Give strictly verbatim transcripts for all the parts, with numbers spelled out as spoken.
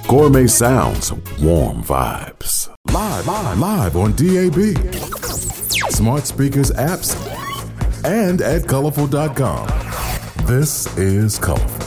Gourmet sounds, warm vibes. Live, live, live on D A B, smart speakers, apps, and at colorful dot com. This is Colorful.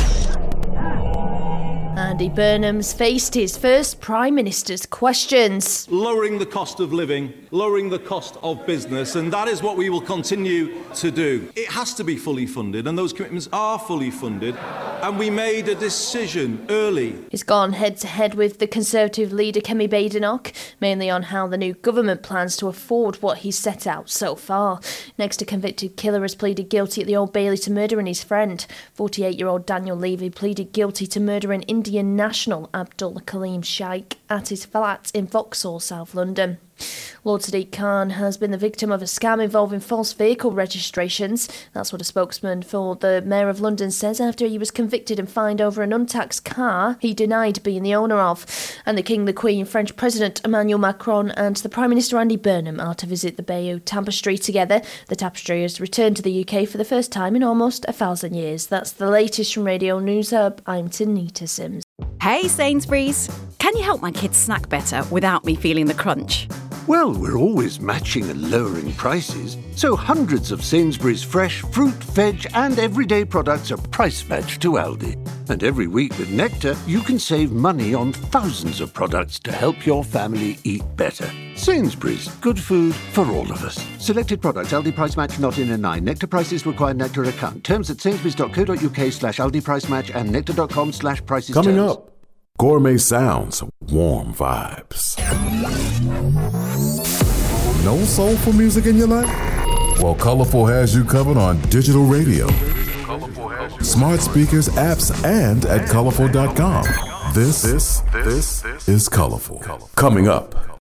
Andy Burnham's faced his first Prime Minister's questions. Lowering the cost of living, lowering the cost of business, and that is what we will continue to do. It has to be fully funded, and those commitments are fully funded, and we made a decision early. He's gone head-to-head with the Conservative leader Kemi Badenoch, mainly on how the new government plans to afford what he's set out so far. Next, a convicted killer has pleaded guilty at the Old Bailey to murdering his friend. forty-eight-year-old Daniel Levy pleaded guilty to murdering Indian national Abdul Kaleem Shaikh at his flat in Vauxhall, South London. Lord Sadiq Khan has been the victim of a scam involving false vehicle registrations. That's what a spokesman for the Mayor of London says after he was convicted and fined over an untaxed car he denied being the owner of. And the King, the Queen, French President Emmanuel Macron and the Prime Minister Andy Burnham are to visit the Bayeux Tapestry together. The tapestry has returned to the U K for the first time in almost a thousand years. That's the latest from Radio News Hub. I'm Tanita Sims. Hey Sainsbury's, can you help my kids snack better without me feeling the crunch? Well, we're always matching and lowering prices, so hundreds of Sainsbury's fresh fruit, veg and everyday products are price matched to Aldi. And every week with Nectar, you can save money on thousands of products to help your family eat better. Sainsbury's, good food for all of us. Selected products, Aldi price match not in a nine. Nectar prices require Nectar account. Terms at sainsbury's.co.uk slash Aldi price match and nectar.com slash prices Coming terms. up, gourmet sounds, warm vibes. No soulful music in your life? Well, Colorful has you covered on digital radio, smart speakers, apps, and at colorful dot com. This, this, this is Colorful. Coming up.